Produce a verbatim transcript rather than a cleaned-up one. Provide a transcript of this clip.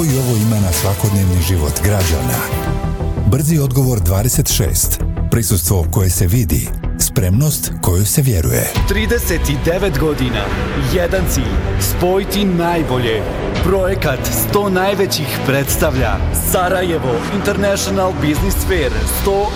I ovo ima na svakodnevni život građana. Brzi odgovor dvadeset šest. Prisustvo koje se vidi. Spremnost koju se vjeruje. trideset devet godina. Jedan cilj. Spojiti najbolje. Projekat sto najvećih predstavlja Sarajevo International Business Fair sto